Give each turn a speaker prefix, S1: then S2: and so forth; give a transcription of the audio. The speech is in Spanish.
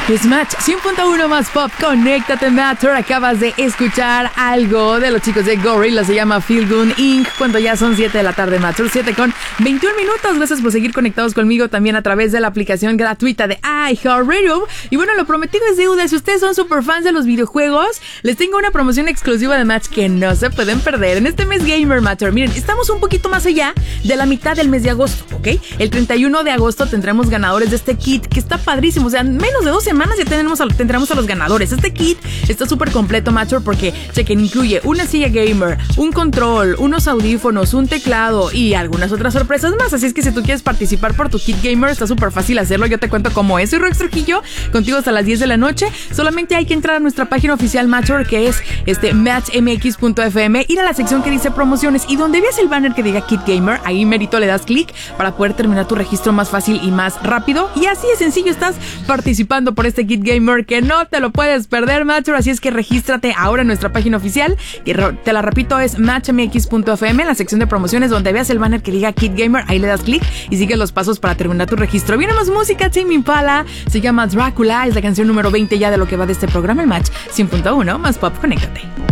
S1: Es Match 100.1 más pop. Conéctate, Matter. Acabas de escuchar algo de los chicos de Gorillaz. Se llama Feel Good Inc. Cuando ya son 7 de la tarde, Matter. 7:21. Gracias por seguir conectados conmigo también a través de la aplicación gratuita de iHeartRadio. Y bueno, lo prometido es deuda. Si ustedes son super fans de los videojuegos, les tengo una promoción exclusiva de Match que no se pueden perder en este mes Gamer, Matter. Miren, estamos un poquito más allá de la mitad del mes de agosto, ¿ok? El 31 de agosto tendremos ganadores de este kit que está padrísimo. O sea, en menos de 2 semanas ya tendremos a los ganadores. Este kit está súper completo, Matter, porque chequen, incluye una silla gamer, un control, unos audífonos, un teclado y algunas otras sorpresas más. Así es que si tú quieres participar por tu kit gamer, está súper fácil hacerlo. Yo te cuento cómo es. Soy Rox Trujillo, contigo hasta las 10 de la noche. Solamente hay que entrar a nuestra página oficial, Matter, que es matchmx.fm, ir a la sección que dice promociones y donde veas el banner que diga kit gamer, ahí merito le das clic para poder terminar tu registro más fácil y más rápido. Y así de sencillo estás participando por este kit gamer que no te lo puedes perder, Matter. Así es que regístrate ahora en nuestra página oficial, que te la repito, es matchmx.fm, en la sección de promociones, donde veas el banner que diga kit gamer, ahí le das clic y sigues los pasos para terminar tu registro. Viene más música. Tame Impala, se llama Dracula, es la canción número 20 ya de lo que va de este programa, el Match 100.1 más pop. Conéctate.